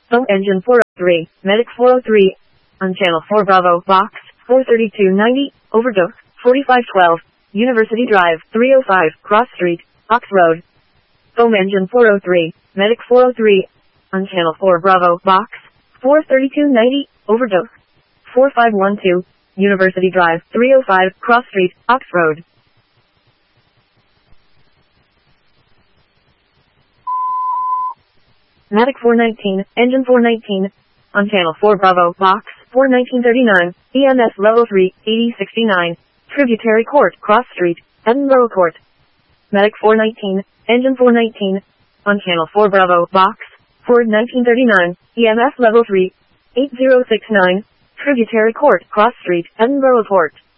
Foam engine 403, Medic 403, on channel 4 Bravo, box 43290, overdose 4512, University Drive 305, Cross Street, Ox Road. Foam engine 403, Medic 403, on channel 4 Bravo, box 43290, overdose 4512, University Drive 305, Cross Street, Ox Road. Medic 419, engine 419, on channel 4 Bravo, box 41939, EMS level 3, 8069, Tributary Court, Cross Street, Edinburgh Court. Medic 419, engine 419, on channel 4 Bravo, box 41939, EMS level 3, 8069, Tributary Court, Cross Street, Edinburgh Court.